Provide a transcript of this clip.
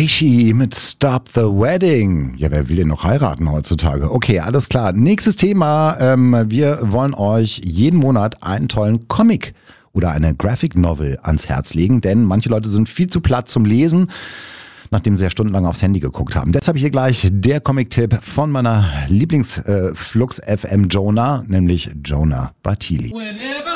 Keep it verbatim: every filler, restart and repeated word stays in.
Avicii mit Stop the Wedding. Ja, wer will denn noch heiraten heutzutage? Okay, alles klar. Nächstes Thema. Ähm, wir wollen euch jeden Monat einen tollen Comic oder eine Graphic Novel ans Herz legen, denn manche Leute sind viel zu platt zum Lesen, nachdem sie ja stundenlang aufs Handy geguckt haben. Deshalb hier gleich der Comic-Tipp von meiner Lieblings-Flux-F M Jonah, nämlich Jonah Bartili.